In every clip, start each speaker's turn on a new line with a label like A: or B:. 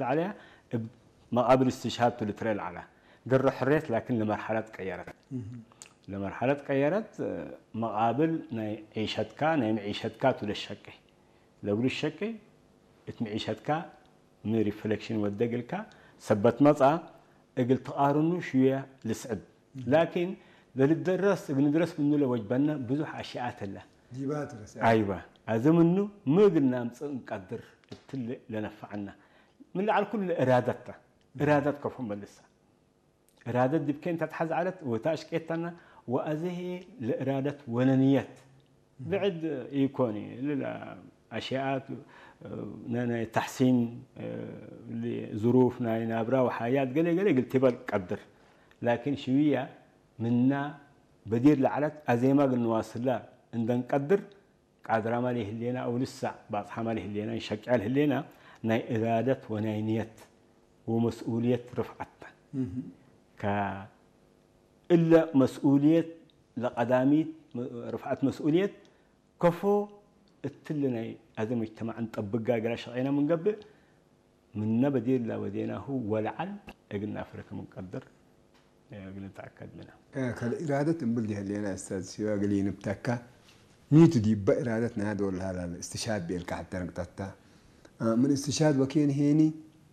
A: عليها مقابل استشهاد تلتريل على قرر حريت لكن لمرحلة قيرت لمرحلة قيرت مقابل عيشتك معيشتك تلشكي لو الشكي معيشتك من ريفلكشن ودقلك ثبت مصا اقل تقارنو شويه لسعد لكن للدرس ندرس منه لوجبنا بزح اشياء له
B: ديبات رس
A: ايوه هذا منه ما قلنا نقدر لنفعنا من على كل ارادته ارادتك فهم لسه اراده دي بكين تتحز علت وتاشكيتنا وازه لاراده وننيات بعد يكوني للاشياء نانا تحسين لظروفنا نابرا وحياة قلت تبى قدر لكن شوية منا بدير لعلت أزيما نواصل لا عندنا نقدر قادر ما له لينا أو لسه بعض حماله لينا نشجع عليه لينا ناي إرادة وناي نية ومسؤولية رفعتها ك إلا مسؤولية لقدامي رفعت مسؤولية كفو التلنا هذا المجتمع نطبق قال شغينا من قبل من بدير لا وديناه ولعل قلنا افريقيا منقدر قلنا نتاكد منها
B: كالإرادة نبلي هلينا أستاذ سوا قليل نبتكا نيتو دي بإرادتنا هذا ولا هذا الاستشهاد بيلك حتى نقطتا من استشهاد وكين هيني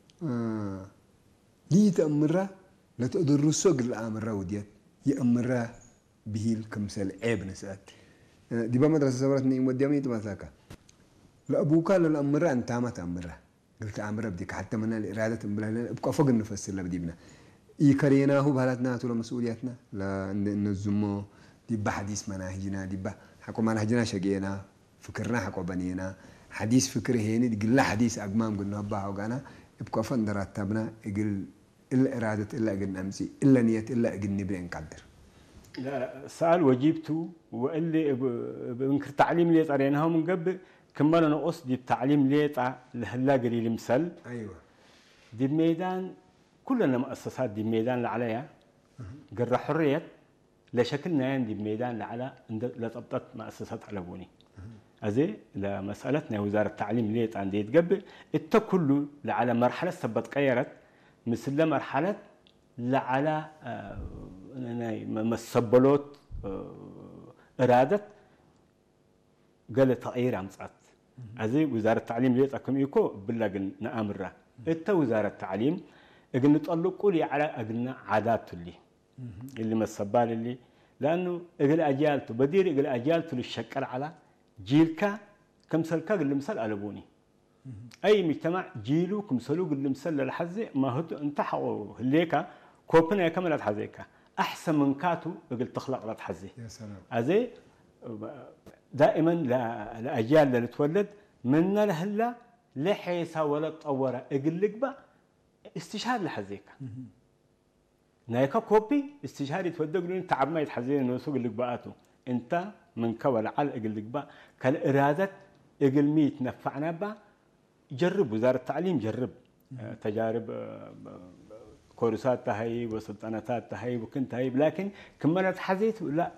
B: لي تأمره لا تقدر السوق الأمر وديت يأمره به الكمسل عيب نسأت دي بمدرسة صورتني موديامي تمساكا لأبوك للأمره أنت ما تأمره قلت أمره بديك حتى من الإرادة بلا أبقى فوق النفس اللي بديبنا يكرينا هو بهالتنا طول مسؤولياتنا لا نزمو دي بحديث مناهجنا دي حكوا مناهجنا شقينا فكرنا حكوا بنينا حديث فكر هيني تقول لا حديث أقمام قلنا بها وقانا يبقى فندرات تبنا يقول إلا إرادة إلا أقل أمسي إلا نية إلا أقل نبي نقدر
A: لا سأل وجيبته واللي بنكر تعليم اللي طريناها من قبل كمل أنا قصدي التعليم ليطع لهلا قليل مسل
B: أيوة
A: دي ميدان كلنا مؤسسات دي ميدان لعليها قرر حرية لا شكلنا عندي ميدان لعلى لا تبطت مؤسسات على بوني أزي لمسألتنا وزارة التعليم ليط عندي يتقبل كله لعلى مرحلة ثبت قيرت مثل مرحلة لعلى مسبلوت إرادة قال تغيير عمصات أزي وزارة التعليم ليط أكم يكو بلغ نأمره وزارة التعليم إجن نطلقوا لي على أجن عادات اللي مسبال اللي لأنه إجل أجيالته بدير إجل أجيالته للشكل على جيلك كم سلكا اللي مسل ألبوني أي مجتمع جيله كم سلوك اللي مسل للحزة ما هو انتحوا هليكا كوبنا كمل الحزيكا أحسن من كاتو إجل تخلق لا تحزي
B: يا سلام
A: أزي دائما لأجيال اللي تولد منا لهلا لحيسا ولا تطورة إجل لقبة استشهاد لحزيكا نايكا كوبي استشهاد يتودق لين تعب ما يتحزين انه سوق اللقباءاته انت من كول على اقل لقباء كالإرادة اقل ميت نفعنا با جرب وزارة التعليم جرب تجارب كورسات تهي وسلطنتات تهي وكنت هاي لكن كملت حزيت لا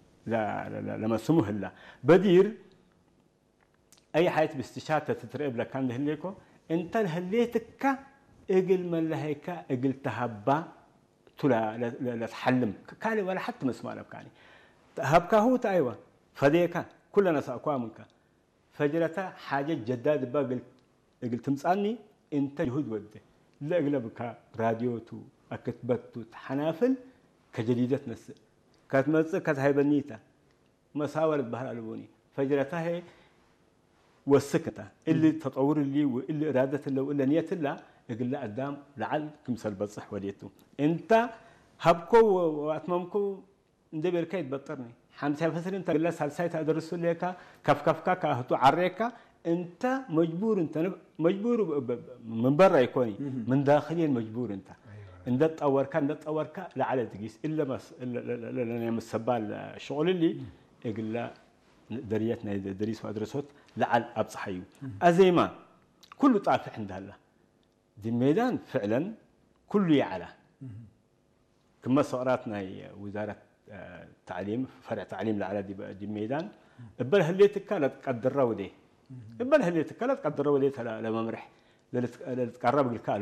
A: لما سموه لا بدير اي حياة باستشهاد تترقب لك كان لهليكو انت لهليتك اقل من لهيكا اقل تهبا تلا لا تحلم كان ولا حتى مسمع له كاني هبكا هو ايوه فديكا كلنا ساقوا منك فجرتا حاجه جداد بقى قلت تمصاني انت يهود وده لا اغلبك راديوتو اكتبتو حنافل كجديدة نس كانت مصر كانت هاي بنيتا مساور البحر البوني فجرتا هي والسكتة اللي تطور اللي واللي إرادة اللي واللي نية الله يقول لا قدام لعل كمسل بصح وليته انت هبكو واتممكو ندبر كيد بطرني حمسة فسر انت قال سالسايت ادرس لك كف كفكا كهتو عريكا انت مجبور انت مجبور من برا يكوني من داخليا مجبور انت ان تطور كان تطور كا لعل تقيس الا بس الا مسبال الشغل اللي يقول لا دريتنا دريس وادرسوت لعل ابصحيو ازيما كله طافح عند هلا دي الميدان فعلا كله يعلى كما صوراتنا هي وزارة التعليم فرع تعليم لعلى دي الميدان بل هليتك لا تقدر ودي بل هليتك لا تقدر ودي لما مرح لا تقرب لك